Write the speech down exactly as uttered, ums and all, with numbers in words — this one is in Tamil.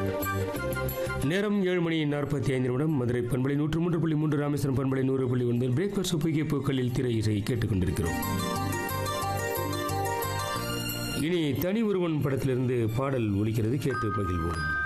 நேரம் ஏழு மணி நாற்பத்தி ஐந்து நிமிடம். மதுரை பண்பலை நூற்று மூன்று புள்ளி மூன்று, ராமேஸ்வரம் பண்பலை நூறு புள்ளி ஒன்பது பிரேக்ஃபாஸ்ட் பொய்கை பூக்களில் திரை இசை கேட்டுக்கொண்டிருக்கிறோம். இனி தனி ஒருவன் படத்திலிருந்து பாடல் ஒலிக்கிறது, கேட்டு பகிர்வோம்.